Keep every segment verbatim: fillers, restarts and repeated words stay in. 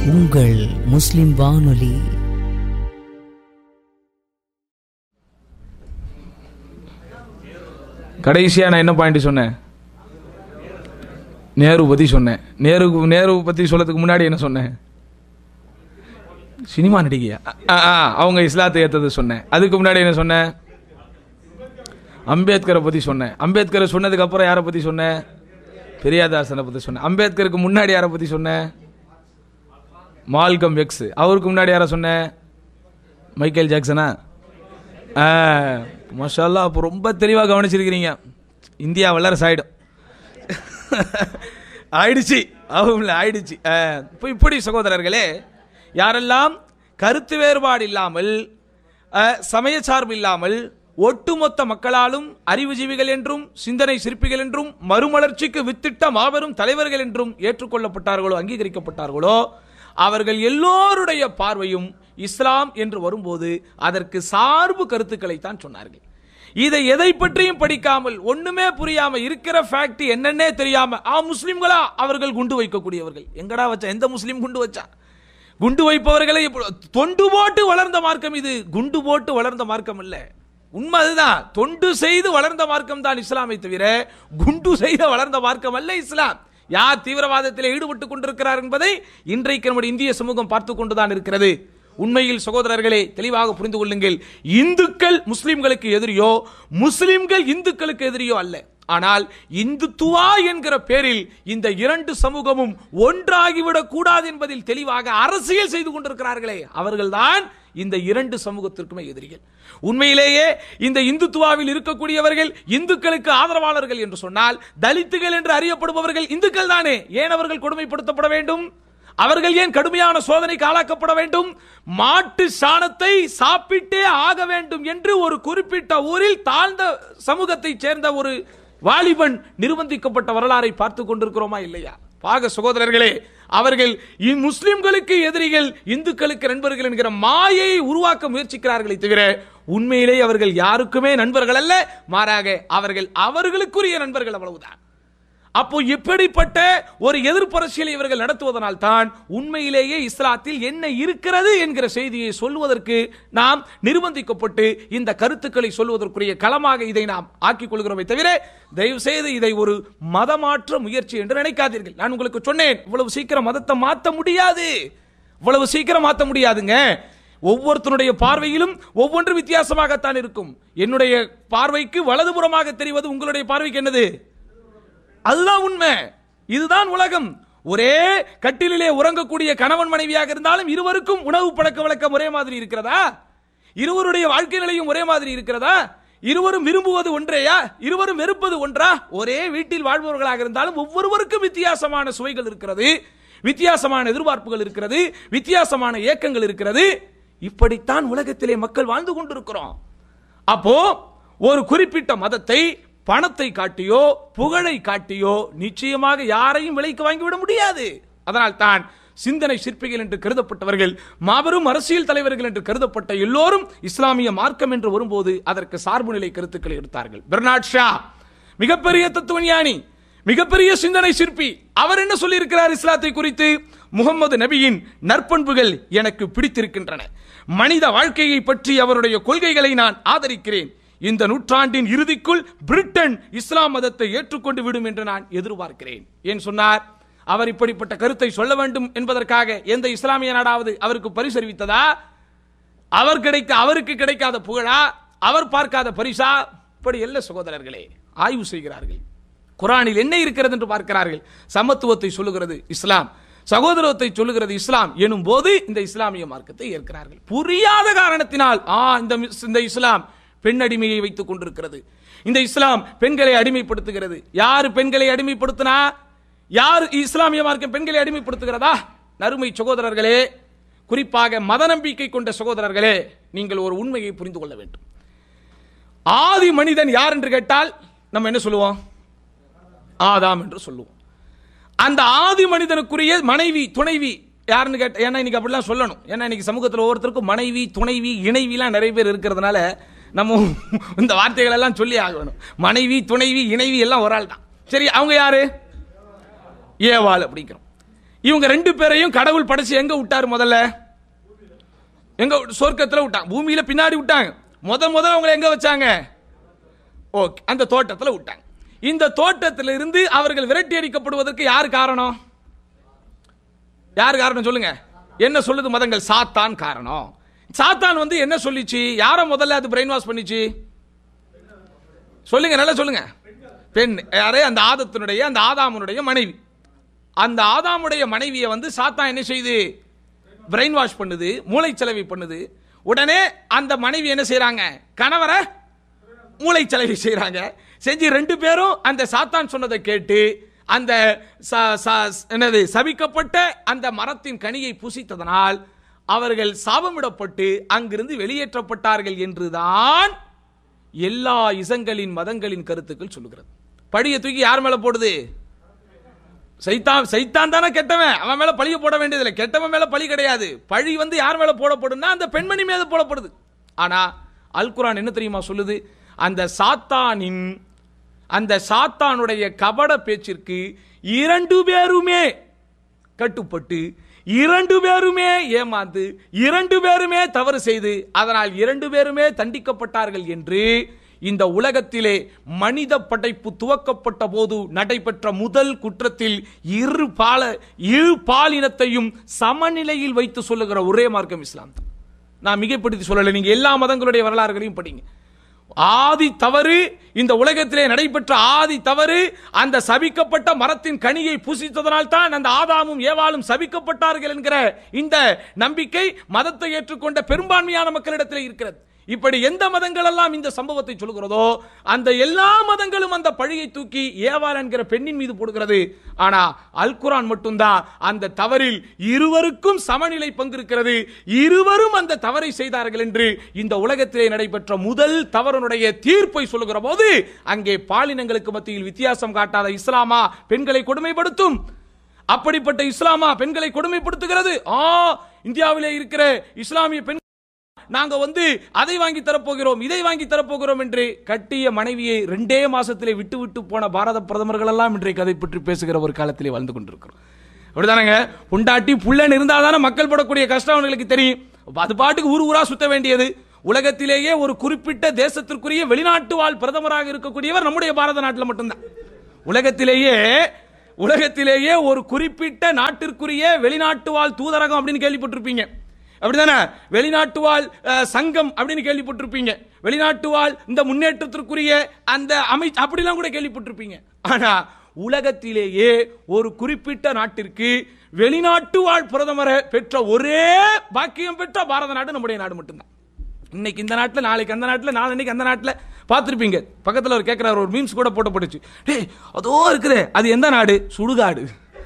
உங்கள் முஸ்லிம் வானொலி. கடைசியா நான் என்ன பாயிண்ட் சொன்னேன்? நேரு பத்தி சொன்னேன். நேரு நேரு பத்தி சொல்லதுக்கு முன்னாடி என்ன சொன்னேன்? சினிமா நடிகையா அவங்க இஸ்லாத்தை ஏற்றது சொன்னேன். அதுக்கு முன்னாடி என்ன சொன்னேன்? அம்பேத்கரை பத்தி சொன்னேன். அம்பேத்கரை சொன்னதுக்கு அப்புறம் யாரை பத்தி சொன்னேன்? பெரியாதாசனை பத்தி சொன்னேன். அம்பேத்கருக்கு முன்னாடி யாரை பத்தி சொன்னேன்? Malcolm X. அவருக்கு முன்னாடி யாரை சொன்னேன்? மைக்கேல் ஜாக்சனா. மாஷா அல்லாஹ், அப்போ ரொம்ப தெளிவாக கவனிச்சிருக்கிறீங்க. இந்தியா வல்லரசு ஆயிடும். ஆயிடுச்சு அவங்க ஆயிடுச்சு. இப்போ இப்படி சகோதரர்களே, யாரெல்லாம் கருத்து வேறுபாடு இல்லாமல் சமய சார்பு இல்லாமல் ஒட்டுமொத்த மக்களாலும் அறிவுஜீவிகள் என்றும் சிந்தனை சிற்பிகள் என்றும் மறுமலர்ச்சிக்கு வித்திட்ட மாபெரும் தலைவர்கள் என்றும் ஏற்றுக்கொள்ளப்பட்டார்களோ, அங்கீகரிக்கப்பட்டார்களோ, அவர்கள் எல்லோருடைய பார்வையும் இஸ்லாம் என்று வரும்போது அதற்கு சார்பு கருத்துக்களை தான் சொன்னார்கள். இதை எதை பற்றியும் படிக்காமல் ஒண்ணுமே புரியாம இருக்கிற ஃபேக்ட் என்னன்னே தெரியாம ஆ முஸ்லிம்களா அவர்கள் குண்டு வைக்கக்கூடியவர்கள். எங்கடா வச்சா? எந்த முஸ்லீம் குண்டு வச்சா? குண்டு வைப்பவர்களை தொண்டு போட்டு வளர்ந்த மார்க்கம் இது. குண்டு போட்டு வளர்ந்த மார்க்கம் இல்ல. உண்மை அதுதான். தொண்டு செய்து வளர்ந்த மார்க்கம் தான் இஸ்லாமை தவிர குண்டு செய்து வளர்ந்த மார்க்கம் அல்ல இஸ்லாம். யார் தீவிரவாதத்தில் ஈடுபட்டுக் கொண்டிருக்கிறார் என்பதை இன்றைக்கு நம்முடைய இந்திய சமூகம் பார்த்துக் கொண்டுதான் இருக்கிறது. உண்மையில் சகோதரர்களே தெளிவாக புரிந்து கொள்ளுங்கள், இந்துக்கள் முஸ்லிம்களுக்கு எதிரியோ முஸ்லிம்கள் இந்துக்களுக்கு எதிரியோ அல்ல. ஆனால் இந்துத்துவா என்கிற பேரில் இந்த இரண்டு சமூகமும் ஒன்றாகிவிடக் கூடாது என்பதில் தெளிவாக அரசியல் செய்து கொண்டிருக்கிறார்களே, அவர்கள்தான் இந்த இரண்டு சமூகத்திற்குமே எதிரிகள். உண்மையிலேயே இந்த இந்துத்துவாவில் இருக்கக்கூடியவர்கள் இந்துக்களுக்கு ஆதரவாளர்கள் என்று சொன்னால் தலித்துகள் என்று அறியப்படுபவர்கள் இந்துக்கள் தானே. ஏன் அவர்கள் கொடுமைப்படுத்தப்பட வேண்டும்? அவர்கள் ஏன் கடுமையான சோதனைக்கு ஆளாக்கப்பட வேண்டும்? மாட்டு சாணத்தை சாப்பிட்டே ஆக வேண்டும் என்று ஒரு குறிப்பிட்ட ஊரில் தாழ்ந்த சமூகத்தை சேர்ந்த ஒரு வாலிபன் நிர்பந்திக்கப்பட்ட வரலாறை பார்த்துக் கொண்டிருக்கிறோமா இல்லையா? பாக சகோதரர்களே, அவர்கள் முஸ்லிம்களுக்கு எதிரிகள் இந்துக்களுக்கு நண்பர்கள் என்கிற மாயை உருவாக்க முயற்சிக்கிறார்களே தவிர உண்மையிலேயே அவர்கள் யாருக்குமே நண்பர்கள் அல்ல. மாறாக அவர்கள் அவர்களுக்குரிய நண்பர்கள், அவ்வளவுதான். அப்போ இப்படிப்பட்ட ஒரு எதிர்ப்பு அரசியலை இவர்கள் நடத்துவதனால் தான் உண்மையிலேயே இஸ்லாத்தில் என்ன இருக்கிறது என்கிற செய்தியை சொல்வதற்கு நாம் நிர்பந்திக்கப்பட்டு இந்த கருத்துக்களை சொல்வதற்குரிய களமாக இதை நாம் ஆக்கிக் கொள்கிறோமே தவிர தயவு செய்து இதை ஒரு மதமாற்ற முயற்சி என்று நினைக்காதீர்கள். நான் உங்களுக்கு சொன்னேன், இவ்வளவு சீக்கிரம் மதத்தை மாற்ற முடியாது. இவ்வளவு சீக்கிரம் மாற்ற முடியாதுங்க. ஒவ்வொருத்தனுடைய பார்வையிலும் ஒவ்வொன்று வித்தியாசமாகத்தான் இருக்கும். என்னுடைய பார்வைக்கு வலதுபுறமாக தெரிவது உங்களுடைய பார்வைக்கு என்னது? அதுதான் உண்மை. இதுதான் உலகம். ஒரே கட்டிலே உறங்கக்கூடிய கணவன் மனைவியாக இருந்தாலும் இருவருக்கும் உணவு பழக்க வழக்கம் ஒரே மாதிரி இருக்கிறதா? இருவருடைய வாழ்க்கை நிலையும் ஒரே மாதிரி இருக்கிறதா? இருவரும் விரும்புவது ஒன்றேயா? இருவரும் வெறுப்பது ஒன்றா? ஒரே வீட்டில் வாழ்பவர்களாக இருந்தாலும் ஒவ்வொருவருக்கும் வித்தியாசமான சுவைகள் இருக்கிறது, வித்தியாசமான எதிர்பார்ப்புகள் இருக்கிறது, வித்தியாசமான ஏக்கங்கள் இருக்கிறது. இப்படித்தான் உலகத்திலே மக்கள் வாழ்ந்து கொண்டிருக்கிறோம். அப்போ ஒரு குறிப்பிட்ட மதத்தை பணத்தை காட்டியோ புகழை காட்டியோ நிச்சயமாக யாரையும் விலைக்கு வாங்கிவிட முடியாது. அதனால் தான் சிந்தனை சிற்பிகள் என்று கருதப்பட்டவர்கள், மாபெரும் அரசியல் தலைவர்கள் என்று கருதப்பட்ட எல்லோரும் இஸ்லாமிய மார்க்கம் என்று வரும்போது அதற்கு சார்பு நிலை கருத்துக்களை எடுத்தார்கள். பெர்னார்ட் ஷா மிகப்பெரிய தத்துவஞானி, மிகப்பெரிய சிந்தனை சிற்பி. அவர் என்ன சொல்லி இருக்கிறார் இஸ்லாத்தை குறித்து? முகமது நபியின் நற்பண்புகள் எனக்கு பிடித்திருக்கின்றன, மனித வாழ்க்கையை பற்றி அவருடைய கொள்கைகளை நான் ஆதரிக்கிறேன், இந்த நூற்றாண்டின் இறுதிக்குள் பிரிட்டன் இஸ்லாம் மதத்தை ஏற்றுக்கொண்டு விடும் என்று நான் எதிர்பார்க்கிறேன். ஏன் சொன்னார்? அவர் இப்படிப்பட்ட கருத்தை சொல்ல வேண்டும் என்பதற்காக எந்த இஸ்லாமிய நாடாவது அவருக்கு பரிசறிவித்ததா? அவர் கிடைக்க அவருக்கு கிடைக்காத புகழா? அவர் பார்க்காத பரிசா? இப்படி எல்லா சகோதரர்களே ஆய்வு செய்கிறார்கள். குர்ஆனில் என்ன இருக்கிறது என்று பார்க்கிறார்கள். சமத்துவத்தை சொல்லுகிறது இஸ்லாம், சகோதரத்தை சொல்லுகிறது இஸ்லாம் எனும் போது இந்த இஸ்லாமிய மார்க்கத்தை ஏற்கிறார்கள். புரியாத காரணத்தினால் இந்த இஸ்லாம் பெண் அடிமையை வைத்துக் கொண்டிருக்கிறது, இந்த இஸ்லாம் பெண்களை அடிமைப்படுத்துகிறது. யாரு பெண்களை அடிமைப்படுத்தினா? யார் இஸ்லாமிய மார்க்கம் பெண்களை அடிமைப்படுத்துகிறதா? நறுமை சகோதரர்களே, குறிப்பாக மத நம்பிக்கை கொண்ட சகோதரர்களே, நீங்கள் ஒரு உண்மையை புரிந்து கொள்ள வேண்டும். ஆதி மனிதன் யார் என்று கேட்டால் நம்ம என்ன சொல்லுவோம்? ஆதாம் என்று சொல்லுவோம். அந்த ஆதி மனிதனுக்குரிய மனைவி துணைவி யாருன்னு கேட்ட, ஏன்னா இன்னைக்கு அப்படிலாம் சொல்லணும். ஏன்னா இன்னைக்கு சமூகத்தில் ஒவ்வொருத்தருக்கும் மனைவி துணைவி இணைவிலாம் நிறைய பேர் இருக்கிறதுனால நம்ம இந்த வார்த்தைகள் எல்லாம் சொல்லி ஆகணும். மனைவி துணைவி இணைவி எல்லாம் ஒரு ஆள் தான். சரி, அவங்க யாரு? ஏவாள் அப்படிங்கிறோம். இவங்க ரெண்டு பேரையும் கடவுள் படைச்சு எங்க விட்டாரு? முதல்ல எங்க? சொர்க்கத்துல விட்டாங்க. பூமியில பின்னாடி விட்டாங்க. முத முதல்ல அவங்களை எங்க வச்சாங்க? ஓகே, அந்த தோட்டத்தில் விட்டாங்க. இந்த தோட்டத்தில் இருந்து அவர்கள் விரட்டி அடிக்கப்படுவதற்கு யார் காரணம்? யார் காரணம் சொல்லுங்க? என்ன சொல்லுது மதங்கள்? சாத்தான் காரணம். சாத்தான் வந்து என்ன சொல்லிச்சு? யார முதல்ல அது பிரெயின் வாஷ் பண்ணிச்சு? சொல்லுங்க, நல்லா சொல்லுங்க. பெண். யாரே? அந்த ஆதத்தினுடைய, அந்த ஆதாமுடைய மனைவி. அந்த ஆதாமுடைய மனைவியை வந்து சாத்தான் என்ன செய்து? பிரெயின் வாஷ் பண்ணுது, மூளைச்சலவை பண்ணுது. உடனே அந்த மனைவி என்ன செய்யறாங்க? கணவரை மூளைச்சலவை செய்யறாங்க. செஞ்சு ரெண்டு பேரும் அந்த சாத்தான் சொன்னதை கேட்டு அந்த என்னது சபிக்கப்பட்ட அந்த மரத்தின் கனியை புசித்ததனால் அவர்கள் சாபமிடப்பட்டு அங்கிருந்து வெளியேற்றப்பட்டார்கள் என்றுதான் எல்லா இசங்களின் மதங்களின் கருத்துக்கள் சொல்லுகிறது. பழிய தூக்கி யார் மேல போடுது? சைத்தான். சைத்தான் தானே கெட்டவன், அவன் மேல பழிய போட வேண்டியதில்லை. கெட்டவன் மேல பழி கிடையாது. பழி வந்து யார் மேல போடப்படும்னா அந்த பெண்மணி மேல போடப்படுது. ஆனா அல் குர்ஆன் என்ன தெரியுமா சொல்லுது? அந்த சாத்தானின் அந்த சாத்தானுடைய கபட பேச்சிற்கு இரண்டு பேருமே கட்டுப்பட்டு, இரண்டு பேருமே ஏமாந்து, இரண்டு பேருமே தவறு செய்து, அதனால் இரண்டு பேருமே தண்டிக்கப்பட்டார்கள் என்று இந்த உலகத்திலே மனித படைப்பு துவக்கப்பட்ட போது நடைபெற்ற முதல் குற்றத்தில் இரு பால இரு பாலினத்தையும் சமநிலையில் வைத்து சொல்லுகிற ஒரே மார்க்கம் இஸ்லாம் தான். நான் மிகைப்படுத்தி சொல்லலை. நீங்க எல்லா மதங்களுடைய வரலாறுகளையும் படிங்க. ஆதி தவறு, இந்த உலகத்திலே நடைபெற்ற ஆதி தவறு அந்த சபிக்கப்பட்ட மரத்தின் கனியை புசித்ததனால் தான் அந்த ஆதாமும் ஏவாளும் சபிக்கப்பட்டார்கள் என்கிற இந்த நம்பிக்கை மதத்தை ஏற்றுக்கொண்ட பெரும்பான்மையான மக்களிடத்தில் இருக்கிறது. இப்படி எந்த மதங்கள் எல்லாம் இந்த சம்பவத்தை சொல்கிறதோ அந்த எல்லா மதங்களும் அந்த பழியை தூக்கி ஏவாள் என்கிற பெண்ணின் மீது போடுகிறது. ஆனா அல் குர்ஆன் மட்டும்தான் அந்த தவறில் இருவருக்கும் சமநிலை பங்கு இருக்கிறது, இருவரும் அந்த தவறை செய்தார்கள் என்று இந்த உலகத்திலே நடைபெற்ற முதல் தவறுடைய தீர்ப்பை சொல்லுகிற போது அங்கே பாலினங்களுக்கு மத்தியில் வித்தியாசம் காட்டாத இஸ்லாமா பெண்களை கொடுமைப்படுத்தும்? அப்படிப்பட்ட இஸ்லாமா பெண்களை கொடுமைப்படுத்துகிறது? ஆ, இந்தியாவிலே இருக்கிற இஸ்லாமிய பெண் நாங்க வந்து அதை வாங்கி தரப்போகிறோம், இதை வாங்கி தரப்போகிறோம் என்று கட்டிய மனைவியை ரெண்டே மாசத்திலே விட்டு விட்டு போன பாரத பிரதமர்கள் எல்லாம் இன்றைக்கு அதை பற்றி பேசுகிற ஒரு காலத்திலே வாழ்ந்து கொண்டிருக்கிறோம். அப்படிதானங்க? புண்டாட்டி புள்ளன் இருந்தால்தானே மக்கள் படக்கூடிய கஷ்டம் அவங்களுக்கு தெரியும். அது பாட்டுக்கு ஊர் ஊரா சுத்த வேண்டியது. உலகத்திலேயே ஒரு குறிப்பிட்ட தேசத்திற்குரிய வெளிநாட்டு வாழ் பிரதமராக இருக்கக்கூடியவர் நம்முடைய பாரத நாட்டில் மட்டும்தான். உலகத்திலேயே உலகத்திலேயே ஒரு குறிப்பிட்ட நாட்டிற்குரிய வெளிநாட்டு வாழ் தூதரகம் அப்படின்னு கேள்விப்பட்டிருப்பீங்க. அப்படிதானே? வெளிநாட்டு வாழ் சங்கம் அப்படின்னு கேள்விப்பட்டிருப்பீங்க. வெளிநாட்டு வாழ் இந்த முன்னேற்றத்திற்குரிய அந்த அமைச்சு அப்படிலாம் கூட கேள்விப்பட்டிருப்பீங்க. ஆனா உலகத்திலேயே ஒரு குறிப்பிட்ட நாட்டிற்கு வெளிநாட்டு வாழ் பிரதமரை பெற்ற ஒரே பாக்கியம் பெற்ற பாரத நாடு நம்முடைய நாடு மட்டும்தான். இன்னைக்கு இந்த நாட்டில், நாளைக்கு அந்த நாட்டில், நாளைக்கு அந்த நாட்டில் பார்த்துருப்பீங்க. பக்கத்தில் ஒரு கேட்கிறார், ஒரு மீம்ஸ் கூட போட்டப்பட்டுச்சு. டேய் அதோ இருக்குது, அது எந்த நாடு? சுடுகாடு.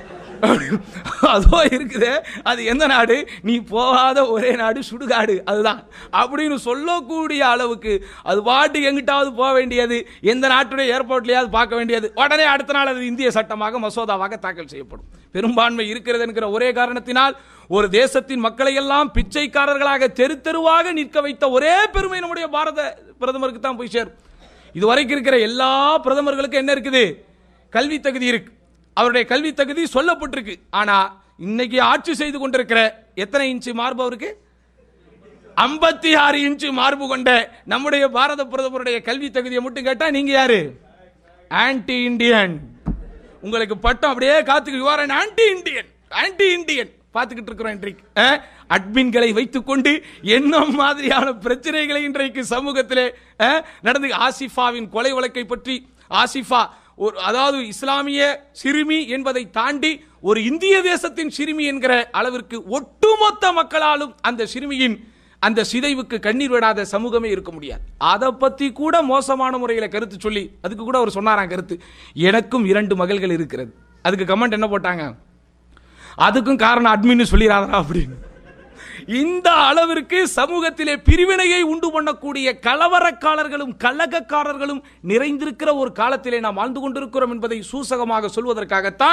அதோ இருக்குது, அது எந்த நாடு? நீ போகாத ஒரே நாடு சுடுகாடு, அதுதான் அப்படின்னு சொல்லக்கூடிய அளவுக்கு அது பாட்டு எங்கிட்டாவது போக வேண்டியது, எந்த நாட்டுடைய ஏர்போர்ட்லயாவது பார்க்க வேண்டியது, உடனே அடுத்த நாள் அது இந்திய சட்டமாக மசோதாவாக தாக்கல் செய்யப்படும். பெரும்பான்மை இருக்கிறது என்கிற ஒரே காரணத்தினால் ஒரு தேசத்தின் மக்களை எல்லாம் பிச்சைக்காரர்களாக தெரு தெருவாக நிற்க வைத்த ஒரே பெருமை நம்முடைய பாரத பிரதமருக்கு தான் போய் சேரும். இதுவரைக்கும் இருக்கிற எல்லா பிரதமர்களுக்கும் என்ன இருக்குது? கல்வி தகுதி இருக்கு, அவருடைய கல்வி தகுதி சொல்லப்பட்டிருக்கு. ஆனா இன்னைக்கு ஆட்சி செய்து கொண்டிருக்கிற எத்தனை இன்ச்சு மார்பு அவருக்கு? ஐம்பத்தி ஆறு இன்ச்சு மார்பு கொண்ட நம்முடைய பாரத பிரதமருடைய கல்வி தகுதியை மட்டும் கேட்டா நீங்க யாரு? Anti Indian. உங்களுக்கு பட்டம் அப்படியே காத்துக்கு, you are an anti Indian, anti Indian பார்த்துக்கிட்டு இருக்கிறோம். இன்றைக்கு அட்மின்களை வைத்துக் கொண்டு என்ன மாதிரியான பிரச்சனைகளை இன்றைக்கு சமூகத்திலே நடந்து, ஆசிஃபாவின் கொலை வழக்கை பற்றி, ஆசிஃபா ஒரு அதாவது இஸ்லாமிய சிறுமி என்பதை தாண்டி ஒரு இந்திய தேசத்தின் சிறுமி என்கிற அளவிற்கு ஒட்டுமொத்த மக்களாலும் அந்த சிறுமியின் அந்த சிதைவுக்கு கண்ணீர் விடாத சமூகமே இருக்க முடியாது. அதை பத்தி கூட மோசமான முறையில் கருத்து சொல்லி, அதுக்கு கூட அவர் சொன்னாராம் கருத்து, எனக்கும் இரண்டு மகள்கள் இருக்கிறது. அதுக்கு கமெண்ட் என்ன போட்டாங்க? அதுக்கும் காரணம் அட்மின் சொல்லிடாதா அப்படின்னு. இந்த அளவிற்கு சமூகத்திலே பிரிவினையை உண்டு பண்ணக்கூடிய கலவரக்காரர்களும் கலகக்காரர்களும் நிறைந்திருக்கிற ஒரு காலத்திலே நாம் வாழ்ந்து கொண்டிருக்கிறோம் என்பதை சூசகமாக சொல்வதற்காகத்தான்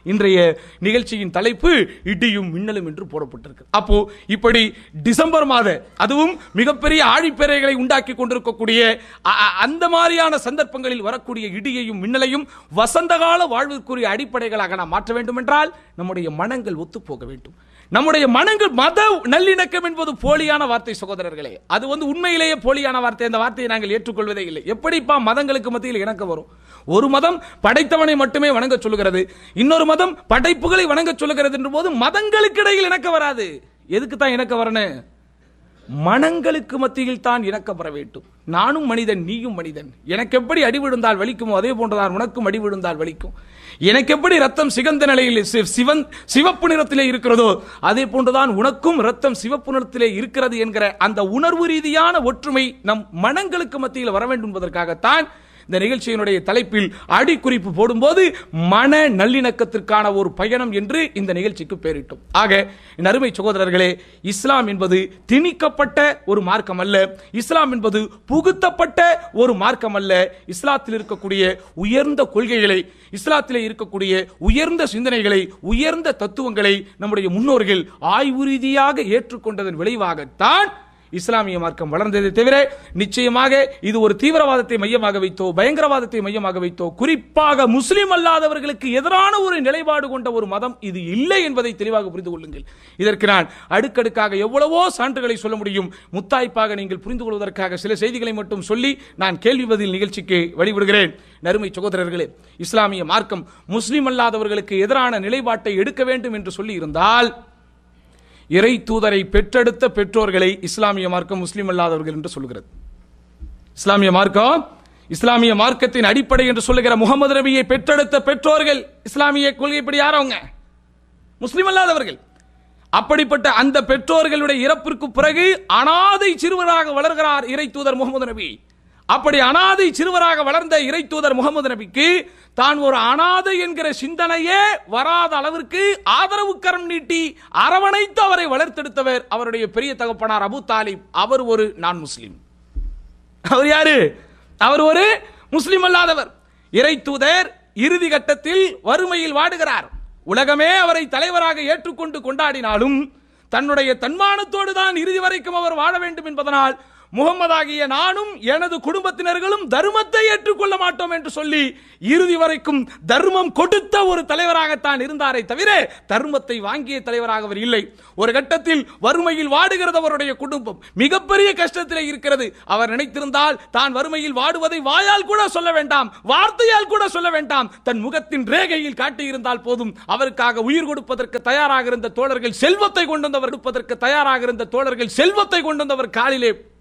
இன்றைய நிகழ்ச்சியின் தலைப்பு இடியும் மின்னலும் என்று போடப்பட்டிருக்கு. அப்போ இப்படி டிசம்பர் மாத அதுவும் மிகப்பெரிய ஆழிப்பேரைகளை உண்டாக்கி கொண்டிருக்கக்கூடிய அந்த மாதிரியான சந்தர்ப்பங்களில் வரக்கூடிய இடியையும் மின்னலையும் வசந்த கால வாழ்விற்குரிய அடிப்படைகளாக நாம் மாற்ற வேண்டும் என்றால் நம்முடைய மனங்கள் ஒத்து போக வேண்டும். நம்முடைய மனங்கள் மத நல்லிணக்கம் என்பது போலியான வார்த்தை சகோதரர்களே. அது வந்து உண்மையிலேயே போலியான வார்த்தை. அந்த வார்த்தையை நாங்கள் ஏற்றுக்கொள்வதே இல்லை. எப்படிப்பா மதங்களுக்கு மத்தியில் இணக்கம் வரும்? ஒரு மதம் படைத்தவனை மட்டுமே வணங்க சொல்லுகிறது, இன்னொரு மதம் படைப்புகளை வணங்க சொல்லுகிறது என்ற போது மதங்களுக்கு இடையில் இணக்கம் வராது. எதுக்கு தான் இணக்கம் வரணும்? மனங்களுக்கு மத்தியில் தான் இணக்கம் பெற வேண்டும். நானும் மனிதன், நீயும் மனிதன். எனக்கு எப்படி அடி விழுந்தால் வலிக்குமோ அதே போன்றுதான் உனக்கும் அடி விழுந்தால் வலிக்கும். எனக்கு எப்படி ரத்தம் சிகந்த நிலையில் சிவப்பு நிறத்திலே இருக்கிறதோ அதே போன்றுதான் உனக்கும் ரத்தம் சிவப்பு நிறத்திலே இருக்கிறது என்கிற அந்த உணர்வு ரீதியான ஒற்றுமை நம் மனங்களுக்கு மத்தியில் வர வேண்டும் என்பதற்காகத்தான் இந்த நிகழ்ச்சியினுடைய தலைப்பில் அடிக்குறிப்பு போடும்போது மன நல்லிணக்கத்திற்கான ஒரு பயணம் என்று இந்த நிகழ்ச்சிக்கு பெயரிட்டோம். ஆக என் அருமை சகோதரர்களே, இஸ்லாம் என்பது திணிக்கப்பட்ட ஒரு மார்க்கம் அல்ல. இஸ்லாம் என்பது புகுத்தப்பட்ட ஒரு மார்க்கம் அல்ல. இஸ்லாத்தில் இருக்கக்கூடிய உயர்ந்த கொள்கைகளை, இஸ்லாத்திலே இருக்கக்கூடிய உயர்ந்த சிந்தனைகளை, உயர்ந்த தத்துவங்களை நம்முடைய முன்னோர்கள் ஆய்வு ரீதியாக ஏற்றுக்கொண்டதன் விளைவாகத்தான் இஸ்லாமிய மார்க்கம் வளர்ந்ததை தவிர நிச்சயமாக இது ஒரு தீவிரவாதத்தை மையமாக வைத்தோ பயங்கரவாதத்தை மையமாக வைத்தோ குறிப்பாக முஸ்லிம் அல்லாதவர்களுக்கு எதிரான ஒரு நிலைப்பாடு கொண்ட ஒரு மதம் இது இல்லை என்பதை தெளிவாக புரிந்து கொள்ளுங்கள். இதற்கு நான் அடுக்கடுக்காக எவ்வளவோ சான்றுகளை சொல்ல முடியும். முத்தாய்ப்பாக நீங்கள் புரிந்து கொள்வதற்காக சில செய்திகளை மட்டும் சொல்லி நான் கேள்வி பதில் நிகழ்ச்சிக்கு வழிவிடுகிறேன். நறுமை சகோதரர்களே, இஸ்லாமிய மார்க்கம் முஸ்லிம் அல்லாதவர்களுக்கு எதிரான நிலைப்பாட்டை எடுக்க வேண்டும் என்று சொல்லி இருந்தால் இறை தூதரை பெற்றெடுத்த பெற்றோர்களை இஸ்லாமிய மார்க்கம் முஸ்லிம் அல்லாதவர்கள் என்று சொல்கிறது. இஸ்லாமிய மார்க்கம் இஸ்லாமிய மார்க்கத்தின் அடிப்படை என்று சொல்லுகிற முகமது நபியை பெற்றெடுத்த பெற்றோர்கள் இஸ்லாமிய கொள்கைப்படி யாரவங்க? முஸ்லிம் அல்லாதவர்கள். அப்படிப்பட்ட அந்த பெற்றோர்களுடைய இறப்பிற்கு பிறகு அனாதை சிறுவராக வளர்கிறார் இறை தூதர் முகமது நபி. அப்படி அனாதை சிறுவராக வளர்ந்த இறை தூதர் முகமது நபிக்கு தான் ஒரு அனாதை என்கிற சிந்தனையே வராத அளவிற்கு ஆதரவு கரம் நீட்டி அரவணைத்து அவரை வளர்த்தெடுத்தவர் அவருடைய பெரிய தகப்பனார் அபு தாலிப். அவர் ஒரு நான் முஸ்லிம். அவர் யாரு? அவர் ஒரு முஸ்லிம் அல்லாதவர். இறை தூதர் இறுதி கட்டத்தில் வறுமையில் வாடுகிறார். உலகமே அவரை தலைவராக ஏற்றுக்கொண்டு கொண்டாடினாலும் தன்னுடைய தன்மானத்தோடு தான் இறுதி வரைக்கும் அவர் வாழ வேண்டும் என்பதனால் முகமதாகிய நானும் எனது குடும்பத்தினர்களும் தர்மத்தை ஏற்றுக்கொள்ள மாட்டோம் என்று சொல்லி இறுதி வரைக்கும் தர்மம் கொடுத்த ஒரு தலைவராகத்தான் இருந்தாரே தவிர தர்மத்தை வாங்கிய தலைவராக அவர் இல்லை. ஒரு கட்டத்தில் வறுமையில் வாடுகிறது அவருடைய குடும்பம், மிகப்பெரிய கஷ்டத்திலே இருக்கிறது. அவர் நினைத்திருந்தால் தான் வறுமையில் வாடுவதை வாயால் கூட சொல்ல வேண்டாம், வார்த்தையால் கூட சொல்ல வேண்டாம், தன் முகத்தின் ரேகையில் காட்டியிருந்தால் போதும். அவருக்காக உயிர் கொடுப்பதற்கு தயாராக இருந்த தோழர்கள், செல்வத்தை கொண்டு வந்தவர் கொடுப்பதற்கு தயாராக இருந்த தோழர்கள் செல்வத்தை கொண்டு வந்தவர் காலிலே